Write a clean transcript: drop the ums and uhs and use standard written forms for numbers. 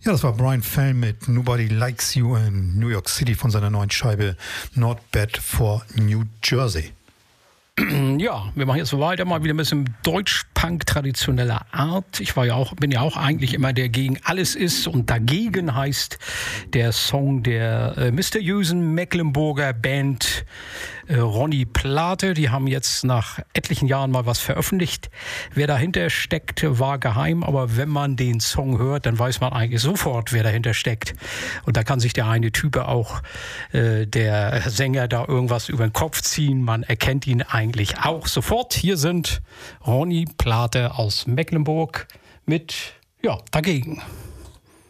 Ja, das war Brian Fallon mit Nobody Likes You in New York City von seiner neuen Scheibe Not Bad for New Jersey. Ja, wir machen jetzt so weiter, mal wieder ein bisschen Deutsch-Punk traditioneller Art. Bin ja auch eigentlich immer der gegen alles ist und dagegen heißt der Song der Mr. Houston Mecklenburger Band Ronnie Plate. Die haben jetzt nach etlichen Jahren mal was veröffentlicht. Wer dahinter steckt, war geheim, aber wenn man den Song hört, dann weiß man eigentlich sofort, wer dahinter steckt. Und da kann sich der eine Typ auch, der Sänger, da irgendwas über den Kopf ziehen. Man erkennt ihn eigentlich auch sofort. Hier sind Ronnie Plate aus Mecklenburg mit, ja, dagegen.